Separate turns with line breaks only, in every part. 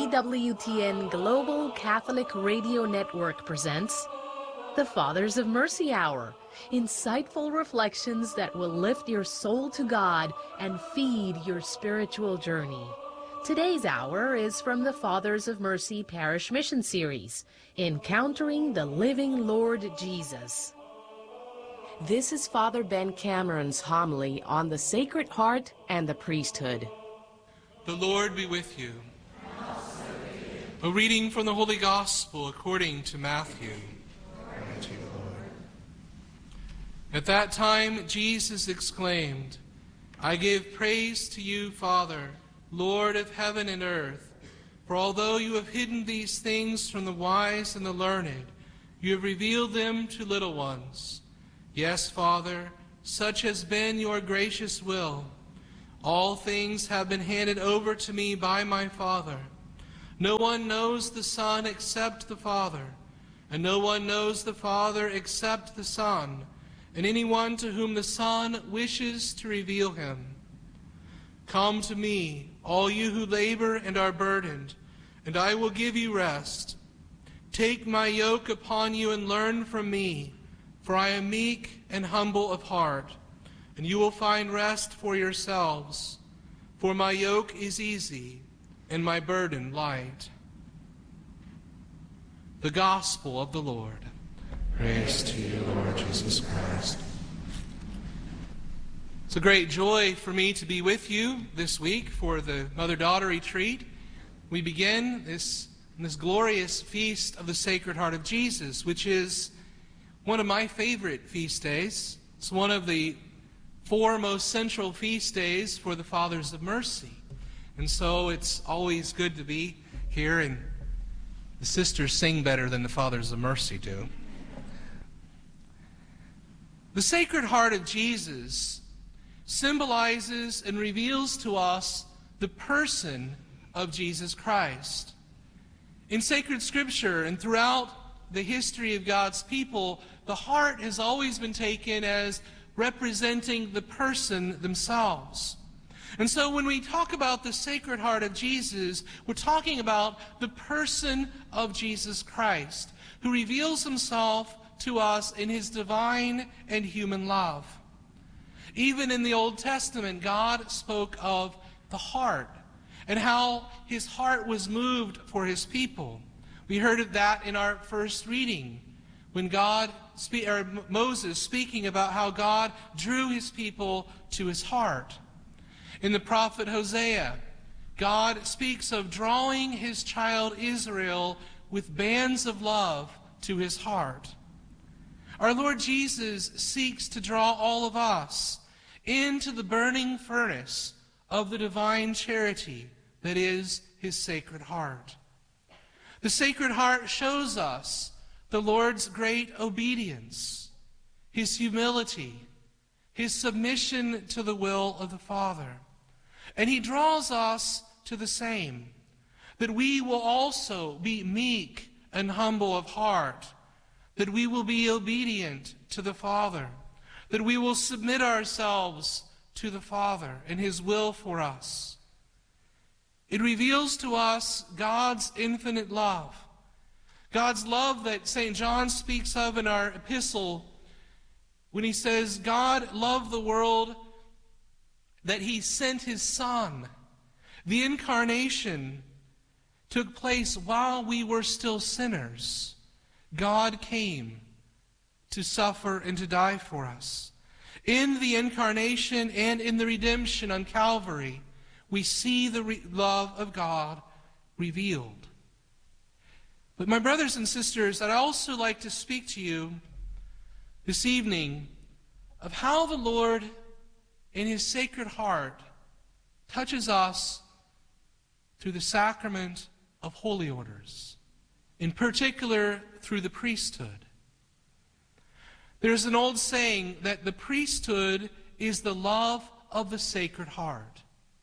EWTN Global Catholic Radio Network presents the Fathers of Mercy Hour, insightful reflections that will lift your soul to God and feed your spiritual journey. Today's hour is from the Fathers of Mercy Parish Mission Series, Encountering the Living Lord Jesus. This is Father Ben Cameron's homily on the Sacred Heart and the priesthood.
The Lord be with you. A reading from the Holy Gospel according to Matthew. Glory to you, Lord. At that time, Jesus exclaimed, I give praise to you, Father, Lord of heaven and earth, for although you have hidden these things from the wise and the learned, you have revealed them to little ones. Yes, Father, such has been your gracious will. All things have been handed over to me by my Father. No one knows the Son except the Father, and no one knows the Father except the Son, and anyone to whom the Son wishes to reveal him. Come to me, all you who labor and are burdened, and I will give you rest. Take my yoke upon you and learn from me, for I am meek and humble of heart, and you will find rest for yourselves. For my yoke is easy, and my burden light. The Gospel of the Lord. Praise to you, Lord Jesus Christ. It's a great joy for me to be with you this week for the Mother-Daughter Retreat. We begin this glorious feast of the Sacred Heart of Jesus, which is one of my favorite feast days. It's one of the 4 most central feast days for the Fathers of Mercy. And so it's always good to be here, and the sisters sing better than the Fathers of Mercy do. The Sacred Heart of Jesus symbolizes and reveals to us the person of Jesus Christ. In sacred scripture and throughout the history of God's people, the heart has always been taken as representing the person themselves. And so when we talk about the Sacred Heart of Jesus, we're talking about the person of Jesus Christ, who reveals himself to us in his divine and human love. Even in the Old Testament, God spoke of the heart and how his heart was moved for his people. We heard of that in our first reading, when Moses speaking about how God drew his people to his heart. In the prophet Hosea, God speaks of drawing his child Israel with bands of love to his heart. Our Lord Jesus seeks to draw all of us into the burning furnace of the divine charity that is his Sacred Heart. The Sacred Heart shows us the Lord's great obedience, his humility, his submission to the will of the Father. And he draws us to the same, that we will also be meek and humble of heart, that we will be obedient to the Father, that we will submit ourselves to the Father and his will for us. It reveals to us God's infinite love, God's love that St. John speaks of in our epistle when he says, God loved the world that he sent his Son. The incarnation took place while we were still sinners. God came to suffer and to die for us. In the incarnation and in the redemption on Calvary, we see the love of God revealed. But my brothers and sisters, I'd also like to speak to you this evening of how the Lord in his Sacred Heart touches us through the sacrament of holy orders, in particular through the priesthood. There's an old saying that the priesthood is the love of the Sacred Heart.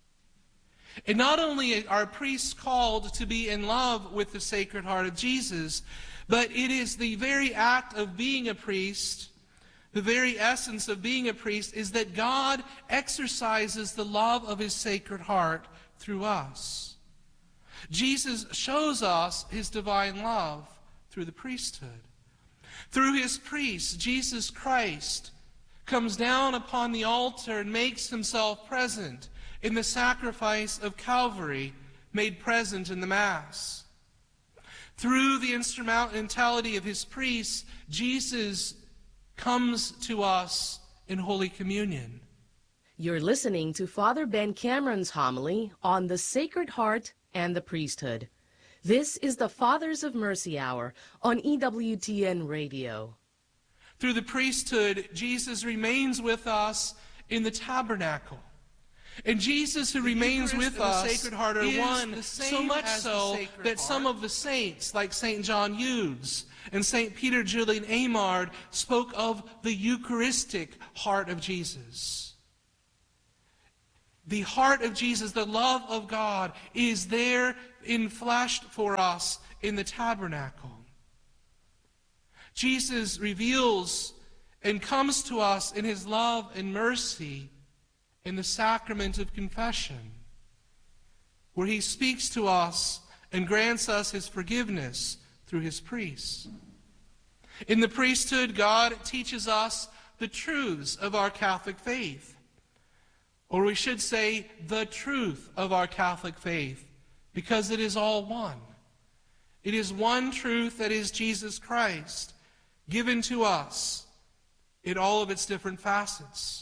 And not only are priests called to be in love with the Sacred Heart of Jesus, but it is the very act of being a priest, the very essence of being a priest, is that God exercises the love of his Sacred Heart through us. Jesus shows us his divine love through the priesthood. Through his priest, Jesus Christ comes down upon the altar and makes himself present in the sacrifice of Calvary, made present in the Mass. Through the instrumentality of his priests, Jesus comes to us in Holy Communion.
You're listening to Father Ben Cameron's homily on the Sacred Heart and the Priesthood. This is the Fathers of Mercy Hour on EWTN Radio.
Through the priesthood, Jesus remains with us in the tabernacle. And Jesus who remains with us the Sacred Heart are one, so much so that some of the saints, like St. John Eudes and St. Peter Julian Amard, spoke of the Eucharistic heart of Jesus. The heart of Jesus, the love of God, is there enfleshed for us in the tabernacle. Jesus reveals and comes to us in his love and mercy in the sacrament of confession, where he speaks to us and grants us his forgiveness through his priests. In the priesthood, God teaches us the truths of our Catholic faith. Or we should say, the truth of our Catholic faith, because it is all one. It is one truth that is Jesus Christ, given to us in all of its different facets.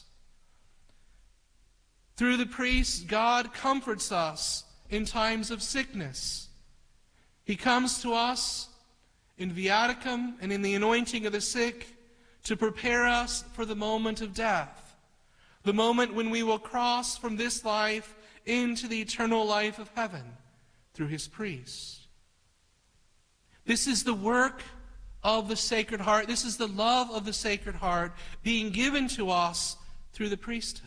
Through the priests, God comforts us in times of sickness. He comes to us in Viaticum and in the anointing of the sick to prepare us for the moment of death. The moment when we will cross from this life into the eternal life of heaven through his priests. This is the work of the Sacred Heart. This is the love of the Sacred Heart being given to us through the priesthood.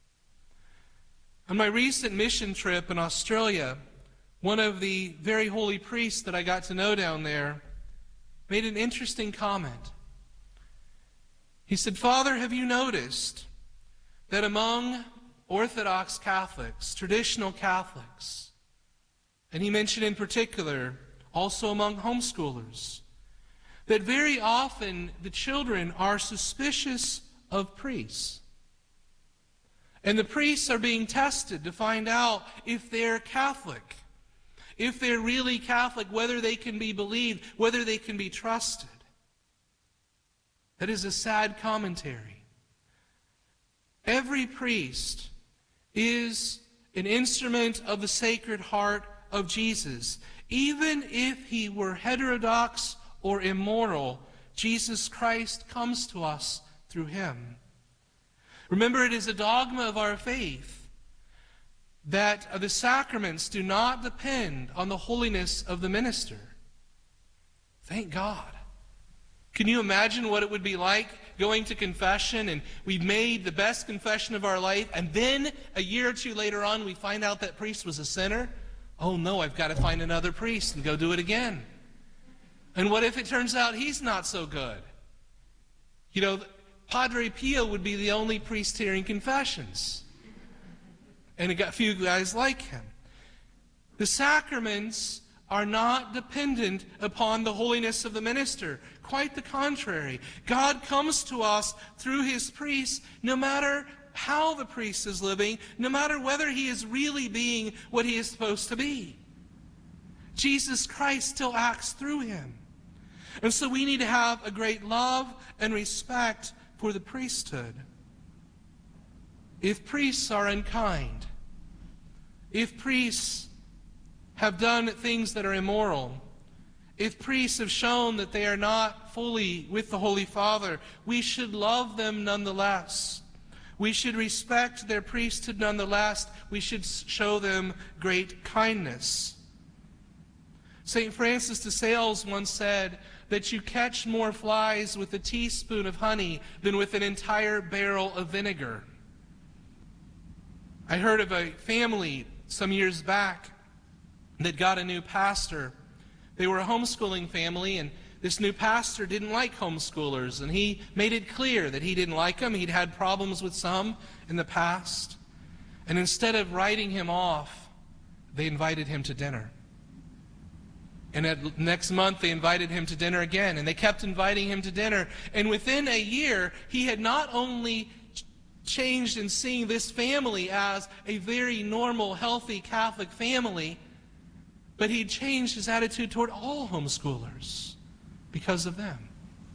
On my recent mission trip in Australia, one of the very holy priests that I got to know down there made an interesting comment. He said, "Father, have you noticed that among Orthodox Catholics, traditional Catholics, and he mentioned in particular also among homeschoolers, that very often the children are suspicious of priests. And the priests are being tested to find out if they're Catholic, if they're really Catholic, whether they can be believed, whether they can be trusted." That is a sad commentary. Every priest is an instrument of the Sacred Heart of Jesus. Even if he were heterodox or immoral, Jesus Christ comes to us through him. Remember, it is a dogma of our faith that the sacraments do not depend on the holiness of the minister. Thank God. Can you imagine what it would be like going to confession and we made the best confession of our life, and then a year or two later on we find out that priest was a sinner? Oh no, I've got to find another priest and go do it again. And what if it turns out he's not so good? You know, Padre Pio would be the only priest hearing confessions. And a few guys like him. The sacraments are not dependent upon the holiness of the minister. Quite the contrary. God comes to us through his priests, no matter how the priest is living, no matter whether he is really being what he is supposed to be. Jesus Christ still acts through him. And so we need to have a great love and respect for the priesthood. If priests are unkind, if priests have done things that are immoral, if priests have shown that they are not fully with the Holy Father, we should love them nonetheless. We should respect their priesthood nonetheless. We should show them great kindness. St. Francis de Sales once said that you catch more flies with a teaspoon of honey than with an entire barrel of vinegar. I heard of a family some years back that got a new pastor. They were a homeschooling family, and this new pastor didn't like homeschoolers, and he made it clear that he didn't like them. He'd had problems with some in the past. And instead of writing him off, they invited him to dinner. And next month they invited him to dinner again, and they kept inviting him to dinner. And within a year, he had not only changed in seeing this family as a very normal, healthy Catholic family, but he changed his attitude toward all homeschoolers because of them.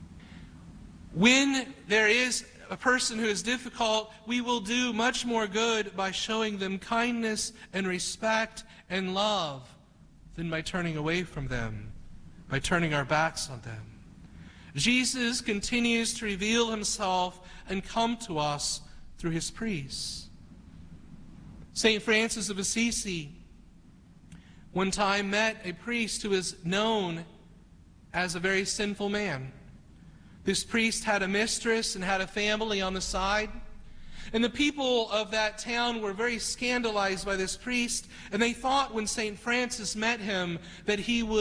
When there is a person who is difficult, we will do much more good by showing them kindness and respect and love than by turning away from them, by turning our backs on them. Jesus continues to reveal himself and come to us through his priests. St. Francis of Assisi one time met a priest who was known as a very sinful man. This priest had a mistress and had a family on the side. And the people of that town were very scandalized by this priest, and they thought when St. Francis met him that he would